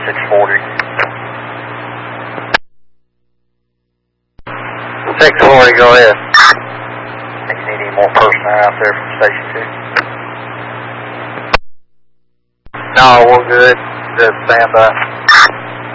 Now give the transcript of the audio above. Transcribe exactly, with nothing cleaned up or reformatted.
six forty. six forty, go ahead. Think you need any more personnel out there from Station two? No, we're good. Good, stand by.